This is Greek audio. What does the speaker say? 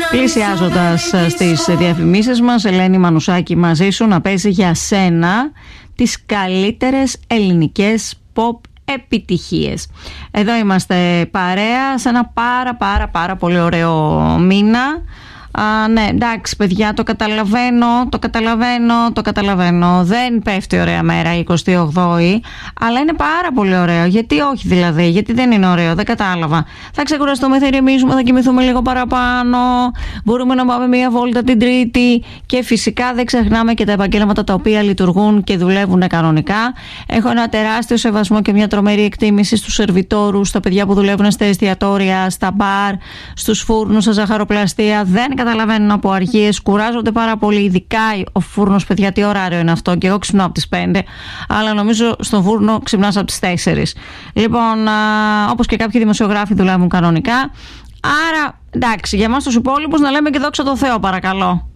Πλησιάζοντας στις διαφημίσεις μας, Ελένη Μανουσάκη μαζί σου να παίζει για σένα τις καλύτερες ελληνικές pop επιτυχίες. Εδώ είμαστε παρέα σε ένα πάρα πολύ ωραίο μήνα. Ναι, εντάξει παιδιά, το καταλαβαίνω. Δεν πέφτει ωραία μέρα η 28η, αλλά είναι πάρα πολύ ωραίο. Γιατί όχι δηλαδή, γιατί δεν είναι ωραίο, δεν κατάλαβα. Θα ξεκουραστούμε, θα ηρεμήσουμε, θα κοιμηθούμε λίγο παραπάνω, μπορούμε να πάμε μία βόλτα την Τρίτη και φυσικά δεν ξεχνάμε και τα επαγγέλματα τα οποία λειτουργούν και δουλεύουν κανονικά. Έχω ένα τεράστιο σεβασμό και μια τρομερή εκτίμηση στους σερβιτόρους, στα παιδιά που δουλεύουν στα εστιατόρια, στα μπαρ, στους φούρνους, στα ζαχαροπλαστεία. Δεν καταλαβαίνουν από αργίες, κουράζονται πάρα πολύ, ειδικά ο φούρνος, παιδιά, τι ωράριο είναι αυτό, και εγώ ξυπνάω από τις 5, αλλά νομίζω στον φούρνο ξυπνάς από τις 4. Λοιπόν, όπως και κάποιοι δημοσιογράφοι δουλεύουν κανονικά, άρα εντάξει, για εμάς τους υπόλοιπους να λέμε και δόξα τω Θεώ, παρακαλώ.